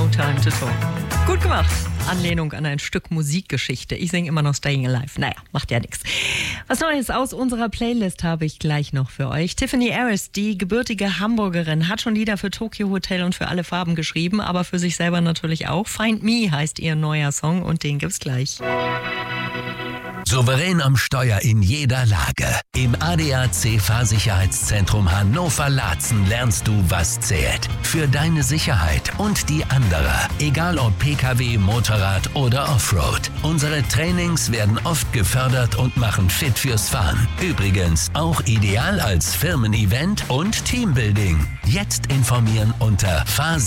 No Time to Talk. Gut gemacht. Anlehnung an ein Stück Musikgeschichte. Ich singe immer noch Staying Alive. Naja, macht ja nichts. Was Neues aus unserer Playlist habe ich gleich noch für euch. Tiffany Harris, die gebürtige Hamburgerin, hat schon Lieder für Tokyo Hotel und für alle Farben geschrieben, aber für sich selber natürlich auch. Find Me heißt ihr neuer Song und den gibt's gleich. Souverän am Steuer in jeder Lage. Im ADAC Fahrsicherheitszentrum Hannover-Laatzen lernst du, was zählt. Für deine Sicherheit und die anderer. Egal ob Pkw, Motorrad oder Offroad. Unsere Trainings werden oft gefördert und machen fit fürs Fahren. Übrigens auch ideal als Firmen-Event und Teambuilding. Jetzt informieren unter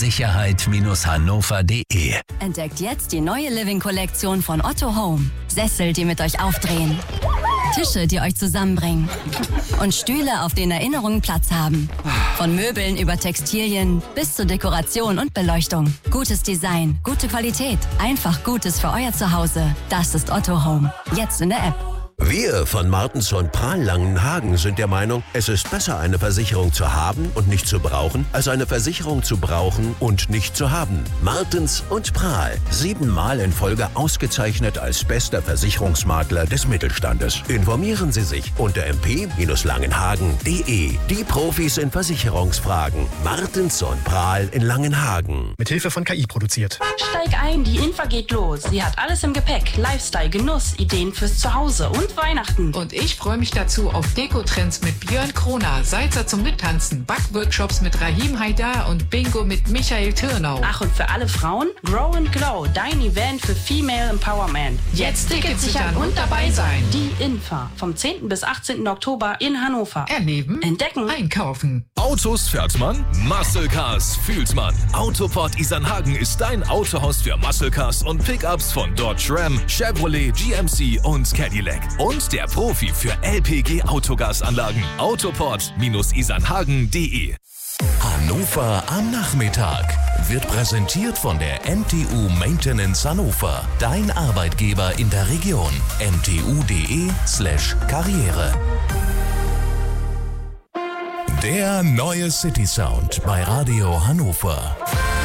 fahrsicherheit-hannover.de. Entdeckt jetzt die neue Living-Kollektion von Otto Home. Sessel, die mit euch aufdrehen. Tische, die euch zusammenbringen. Und Stühle, auf denen Erinnerungen Platz haben. Von Möbeln über Textilien bis zur Dekoration und Beleuchtung. Gutes Design, gute Qualität. Einfach Gutes für euer Zuhause. Das ist Otto Home. Jetzt in der App. Wir von Martens und Prahl Langenhagen sind der Meinung, es ist besser, eine Versicherung zu haben und nicht zu brauchen, als eine Versicherung zu brauchen und nicht zu haben. Martens und Prahl, 7-mal in Folge ausgezeichnet als bester Versicherungsmakler des Mittelstandes. Informieren Sie sich unter mp-langenhagen.de. Die Profis in Versicherungsfragen. Martens und Prahl in Langenhagen. Mit Hilfe von KI produziert. Steig ein, die Infa geht los. Sie hat alles im Gepäck. Lifestyle, Genuss, Ideen fürs Zuhause und Weihnachten. Und ich freue mich dazu auf Deko-Trends mit Björn Kroner, Salzer zum Mittanzen, Backworkshops mit Rahim Haidar und Bingo mit Michael Türnau. Ach, und für alle Frauen, Grow and Glow, dein Event für Female Empowerment. Jetzt Tickets sichern und dabei sein. Die Infa, vom 10. bis 18. Oktober in Hannover. Erleben, entdecken, einkaufen. Autos fährt man, Muscle Cars fühlt man. Autoport Isernhagen ist dein Autohaus für Muscle Cars und Pickups von Dodge Ram, Chevrolet, GMC und Cadillac. Und der Profi für LPG-Autogasanlagen. Autoport-isernhagen.de. Hannover am Nachmittag wird präsentiert von der MTU Maintenance Hannover. Dein Arbeitgeber in der Region. mtu.de/Karriere. Der neue City Sound bei Radio Hannover.